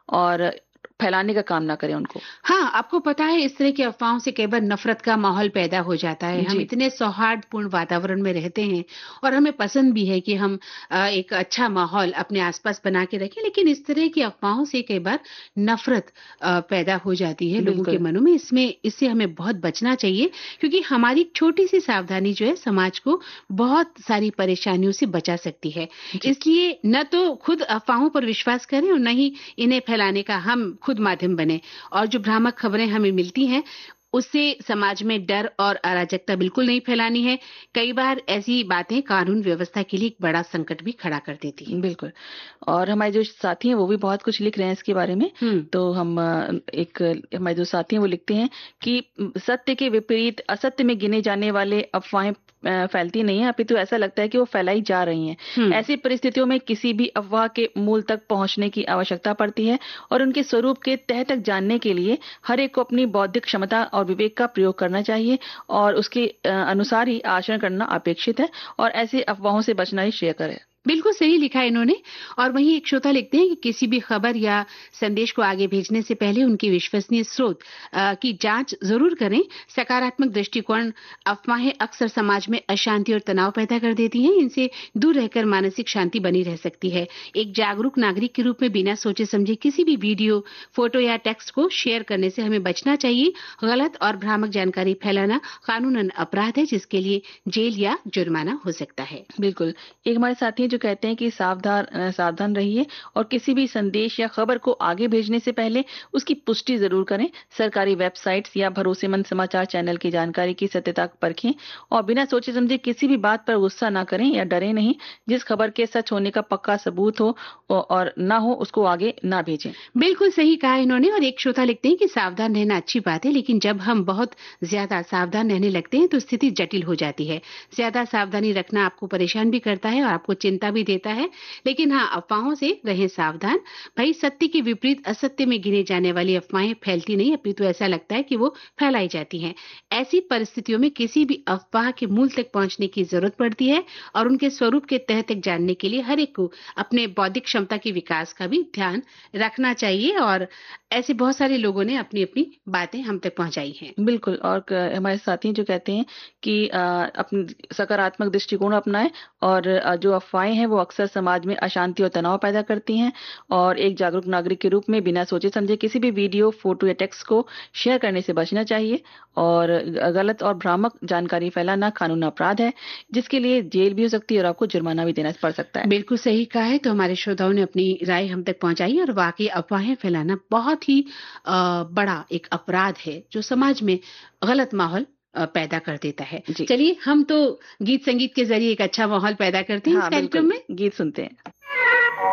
और फैलाने का काम ना करें उनको। हाँ, आपको पता है इस तरह की अफवाहों से कई बार नफरत का माहौल पैदा हो जाता है। हम जी, इतने सौहार्दपूर्ण वातावरण में रहते हैं और हमें पसंद भी है कि हम एक अच्छा माहौल अपने आसपास बना के रखें, लेकिन इस तरह की अफवाहों से कई बार नफरत पैदा हो जाती है लोगों के बिल्कुल। मनों में। इससे हमें बहुत बचना चाहिए, क्योंकि हमारी एक छोटी सी सावधानी जो है समाज को बहुत सारी परेशानियों से बचा सकती है। जी। इसलिए न तो खुद अफवाहों पर विश्वास करें और न ही इन्हें फैलाने का हम खुद माध्यम बने। और जो भ्रामक खबरें हमें मिलती हैं, उससे समाज में डर और अराजकता बिल्कुल नहीं फैलानी है। कई बार ऐसी बातें कानून व्यवस्था के लिए एक बड़ा संकट भी खड़ा कर देती है। बिल्कुल। और हमारे जो साथी हैं वो भी बहुत कुछ लिख रहे हैं इसके बारे में। हुँ। तो हम एक हमारे जो साथी हैं वो लिखते हैं कि सत्य के विपरीत असत्य में गिने जाने वाले अफवाहें फैलती नहीं है, अपितु ऐसा लगता है कि वो फैलाई जा रही हैं। हुँ। ऐसी परिस्थितियों में किसी भी अफवाह के मूल तक पहुंचने की आवश्यकता पड़ती है और उनके स्वरूप के तह तक जानने के लिए हर एक को अपनी बौद्धिक क्षमता और विवेक का प्रयोग करना चाहिए और उसके अनुसार ही आचरण करना अपेक्षित है और ऐसे अफवाहों से बचना ही श्रेयकर है। बिल्कुल सही लिखा है इन्होंने। और वहीं एक श्रोता लिखते हैं कि किसी भी खबर या संदेश को आगे भेजने से पहले उनकी विश्वसनीय स्रोत की जांच जरूर करें। सकारात्मक दृष्टिकोण अफवाहें अक्सर समाज में अशांति और तनाव पैदा कर देती हैं। इनसे दूर रहकर मानसिक शांति बनी रह सकती है। एक जागरूक नागरिक के रूप में बिना सोचे समझे किसी भी वीडियो, फोटो या टेक्स्ट को शेयर करने से हमें बचना चाहिए। गलत और भ्रामक जानकारी फैलाना कानूनन अपराध है, जिसके लिए जेल या जुर्माना हो सकता है। बिल्कुल। एक हमारे साथी हैं जो कहते हैं कि सावधान रहिए और किसी भी संदेश या खबर को आगे भेजने से पहले उसकी पुष्टि जरूर करें। सरकारी वेबसाइट्स या भरोसेमंद समाचार चैनल की जानकारी की सत्यता परखें और बिना सोचे समझे किसी भी बात पर गुस्सा ना करें या डरे नहीं। जिस खबर के सच होने का पक्का सबूत हो और ना हो उसको आगे ना भेजें। बिल्कुल सही कहा इन्होंने। और एक श्रोता लिखते हैं कि सावधान रहना अच्छी बात है, लेकिन जब हम बहुत ज्यादा सावधान रहने लगते हैं तो स्थिति जटिल हो जाती है। ज्यादा सावधानी रखना आपको परेशान भी करता है और आपको चिंता भी देता है। लेकिन हाँ, अफवाहों से रहें सावधान। भाई, सत्य के विपरीत असत्य में गिने जाने वाली अफवाहें फैलती नहीं, अपितु ऐसा लगता है कि वो फैलाई जाती हैं। ऐसी परिस्थितियों में किसी भी अफवाह के मूल तक पहुंचने की जरूरत पड़ती है और उनके स्वरूप के तह तक जानने के लिए हर एक को अपने बौद्धिक क्षमता के विकास का भी ध्यान रखना चाहिए। और ऐसे बहुत सारे लोगों ने अपनी अपनी बातें हम तक पहुंचाई हैं। बिल्कुल। और हमारे साथी जो कहते हैं कि अपनी सकारात्मक दृष्टिकोण अपनाएं और जो अफवाहें हैं वो अक्सर समाज में अशांति और तनाव पैदा करती हैं और एक जागरूक नागरिक के रूप में बिना सोचे समझे किसी भी वीडियो, फोटो या टेक्स्ट को शेयर करने से बचना चाहिए और गलत और भ्रामक जानकारी फैलाना कानून अपराध है, जिसके लिए जेल भी हो सकती है और आपको जुर्माना भी देना पड़ सकता है। बिल्कुल सही कहा है। तो हमारे श्रोताओं ने अपनी राय हम तक पहुंचाई और वाकई अफवाहें फैलाना बहुत ही बड़ा एक अपराध है, जो समाज में गलत माहौल पैदा कर देता है। जी। चलिए, हम तो गीत संगीत के जरिए एक अच्छा माहौल पैदा करते हैं इस हाँ, कार्यक्रम बिल्कुल। में। गीत सुनते हैं।